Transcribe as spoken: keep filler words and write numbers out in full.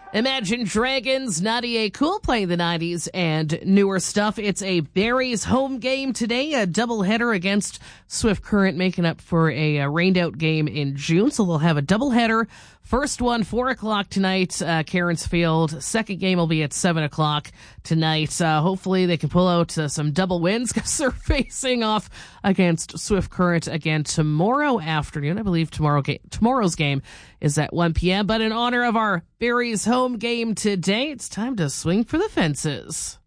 Imagine Dragons, Nadia Cool playing the nineties and newer stuff. It's a Berries home game today, a doubleheader against Swift Current, making up for a, a rained-out game in June. So they'll have a doubleheader. First one, four o'clock tonight, uh, Cairns Field. Second game will be at seven o'clock tonight. Uh, hopefully they can pull out uh, some double wins because they're facing off against Swift Current again tomorrow afternoon. I believe tomorrow ga- tomorrow's game is at one p.m. But in honor of our Berries home game today, it's time to swing for the fences.